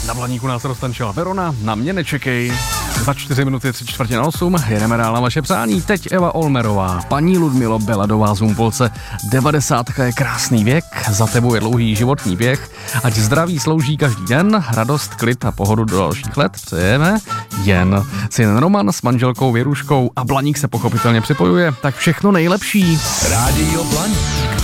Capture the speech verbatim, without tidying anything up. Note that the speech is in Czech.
Na Blaníku nás roztančila Verona, na mě nečekej. Za čtyři minuty tři čtvrtě na osm, jedeme dál na vaše přání. Teď Eva Olmerová, paní Ludmilo Beladová z Humpolce. Devadesátka je krásný věk, za tebou je dlouhý životní běh. Ať zdraví slouží každý den, radost, klid a pohodu do dalších let přejeme jen. Syn Roman s manželkou Věruškou a Blaník se pochopitelně připojuje, tak všechno nejlepší. Rádio Blaník.